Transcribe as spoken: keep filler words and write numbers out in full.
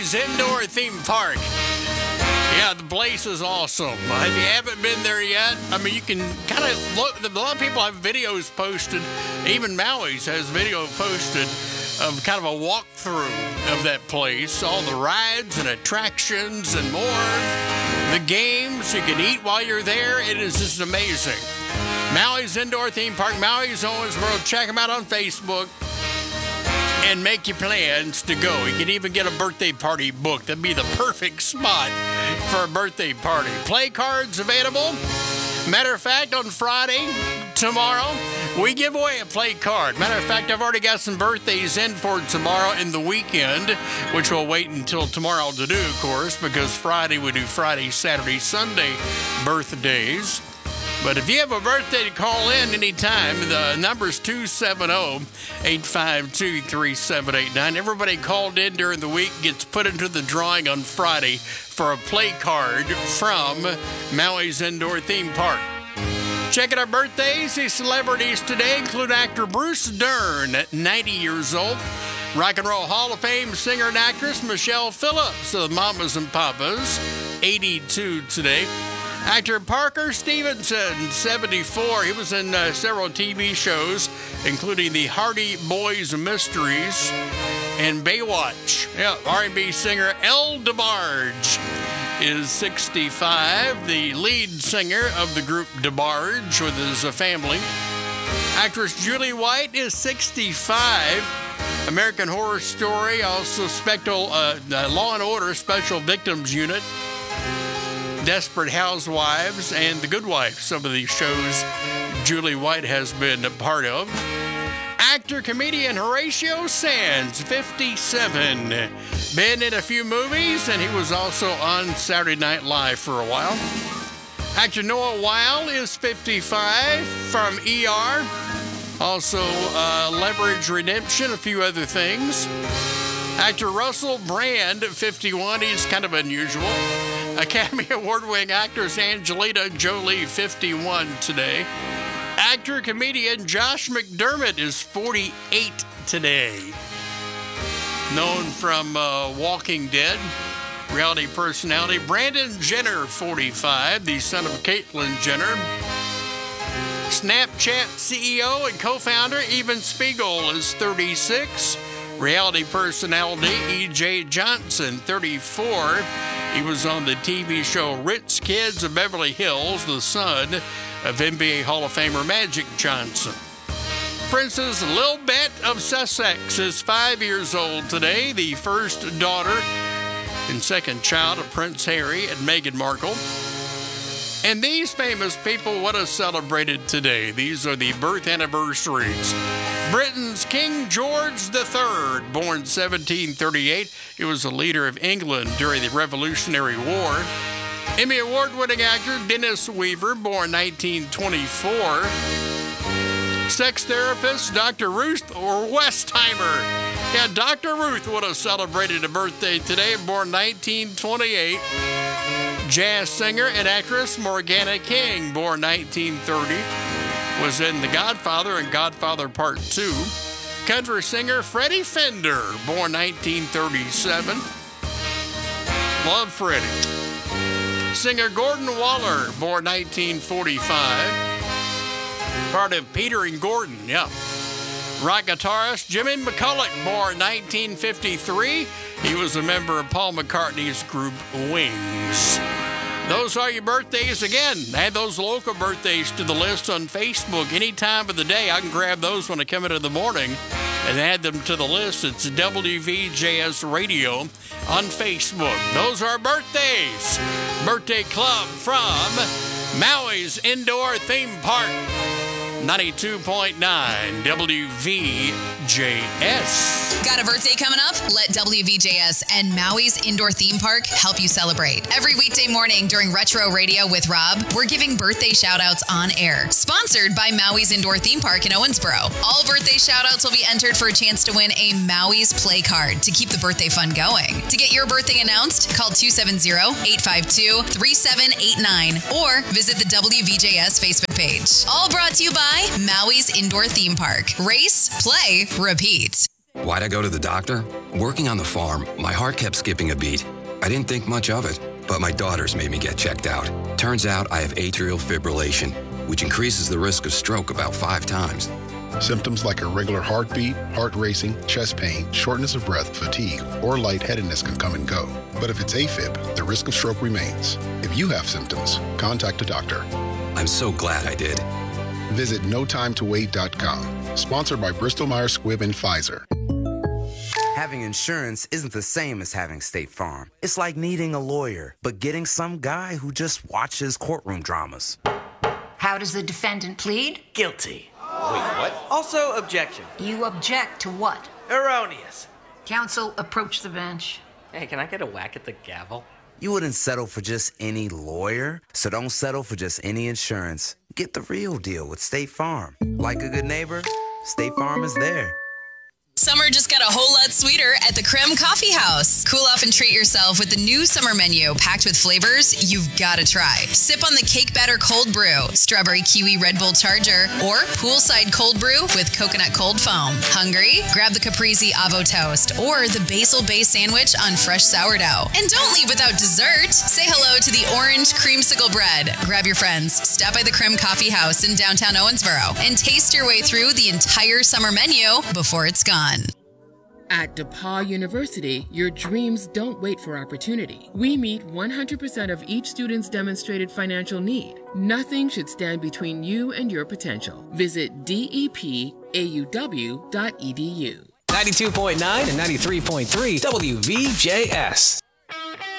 Maui's Indoor Theme Park. Yeah, the place is awesome. If you haven't been there yet, I mean, you can kind of look. A lot of people have videos posted. Even Maui's has video posted of kind of a walkthrough of that place. All the rides and attractions and more. The games. You can eat while you're there. It is just amazing. Maui's Indoor Theme Park, Maui's Owensboro. Check them out on Facebook and make your plans to go. You can even get a birthday party booked. That'd be the perfect spot for a birthday party. Play cards available. Matter of fact, on Friday, tomorrow, we give away a play card. Matter of fact, I've already got some birthdays in for tomorrow and the weekend, which we'll wait until tomorrow to do, of course, because Friday we do Friday, Saturday, Sunday birthdays. But if you have a birthday to call in anytime, the number's two seven zero, eight five two, three seven eight nine. Everybody called in during the week gets put into the drawing on Friday for a play card from Maui's Indoor Theme Park. Checking our birthdays, these celebrities today include actor Bruce Dern at ninety years old, Rock and Roll Hall of Fame singer and actress Michelle Phillips of Mamas and Papas, eighty-two today. Actor Parker Stevenson, seventy-four. He was in uh, several T V shows, including the Hardy Boys Mysteries and Baywatch. Yeah, R and B singer El DeBarge is sixty-five, the lead singer of the group DeBarge with his uh, family. Actress Julie White is sixty-five. American Horror Story, also Spectral, uh, Law and Order Special Victims Unit, Desperate Housewives, and The Good Wife. Some of these shows Julie White has been a part of. Actor, comedian Horatio Sands, fifty-seven. Been in a few movies, and he was also on Saturday Night Live for a while. Actor Noah Weil is fifty-five from E R. Also, uh, Leverage Redemption, a few other things. Actor Russell Brand, fifty-one. He's kind of unusual. Academy Award-winning actress Angelina Jolie, fifty-one today. Actor, comedian Josh McDermott is forty-eight today. Known from uh, Walking Dead, reality personality. Brandon Jenner, forty-five, the son of Caitlyn Jenner. Snapchat C E O and co-founder Evan Spiegel is thirty-six. Reality personality E J Johnson, thirty-four. He was on the T V show Ritz Kids of Beverly Hills, the son of N B A Hall of Famer Magic Johnson. Princess Lilibet of Sussex is five years old today, the first daughter and second child of Prince Harry and Meghan Markle. And these famous people would have celebrated today. These are the birth anniversaries. Britain's King George the Third, born seventeen thirty-eight. He was a leader of England during the Revolutionary War. Emmy Award-winning actor Dennis Weaver, born nineteen twenty-four. Sex therapist Doctor Ruth Westheimer. Yeah, Doctor Ruth would have celebrated a birthday today, born nineteen twenty-eight. Jazz singer and actress Morgana King, born nineteen thirty, was in The Godfather and Godfather Part two. Country singer Freddie Fender, born nineteen thirty-seven. Love Freddie. Singer Gordon Waller, born nineteen forty-five. Part of Peter and Gordon, yeah. Rock guitarist Jimmy McCulloch, born nineteen fifty-three. He was a member of Paul McCartney's group Wings. Those are your birthdays. Again, add those local birthdays to the list on Facebook any time of the day. I can grab those when I come into the morning and add them to the list. It's W V J S Radio on Facebook. Those are birthdays. Birthday Club from Maui's Indoor Theme Park. ninety-two point nine W V J S. Got a birthday coming up? Let W V J S and Maui's Indoor Theme Park help you celebrate. Every weekday morning during Retro Radio with Rob, we're giving birthday shout-outs on air. Sponsored by Maui's Indoor Theme Park in Owensboro. All birthday shout-outs will be entered for a chance to win a Maui's play card to keep the birthday fun going. To get your birthday announced, call two seven zero, eight five two, three seven eight nine or visit the W V J S Facebook page. All brought to you by Maui's Indoor Theme Park. Race, play, repeat. Why'd I go to the doctor? Working on the farm, my heart kept skipping a beat. I didn't think much of it, but my daughters made me get checked out. Turns out I have atrial fibrillation, which increases the risk of stroke about five times. Symptoms like irregular heartbeat, heart racing, chest pain, shortness of breath, fatigue, or lightheadedness can come and go. But if it's AFib, the risk of stroke remains. If you have symptoms, contact a doctor. I'm so glad I did. Visit no time to wait dot com. Sponsored by Bristol Myers Squibb and Pfizer. Having insurance isn't the same as having State Farm. It's like needing a lawyer, but getting some guy who just watches courtroom dramas. How does the defendant plead? Guilty. Wait, what? Also, objection. You object to what? Erroneous. Counsel, approach the bench. Hey, can I get a whack at the gavel? You wouldn't settle for just any lawyer, so don't settle for just any insurance. Get the real deal with State Farm. Like a good neighbor, State Farm is there. Summer just got a whole lot sweeter at the Creme Coffee House. Cool off and treat yourself with the new summer menu packed with flavors you've got to try. Sip on the cake batter cold brew, strawberry kiwi Red Bull Charger, or poolside cold brew with coconut cold foam. Hungry? Grab the Caprese Avo Toast or the Basil Bay Sandwich on fresh sourdough. And don't leave without dessert. Say hello to the orange creamsicle bread. Grab your friends, stop by the Creme Coffee House in downtown Owensboro, and taste your way through the entire summer menu before it's gone. At DePauw University, your dreams don't wait for opportunity. We meet one hundred percent of each student's demonstrated financial need. Nothing should stand between you and your potential. Visit D E P A U W dot E D U. ninety-two point nine and ninety-three point three W V J S.